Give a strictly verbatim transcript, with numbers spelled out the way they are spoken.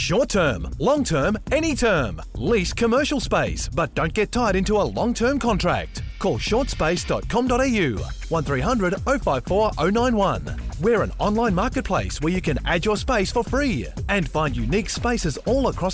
Short term, long term, any term. Lease commercial space, but don't get tied into a long-term contract. Call short space dot com dot a u, one three hundred oh five four oh nine one. We're an online marketplace where you can add your space for free and find unique spaces all across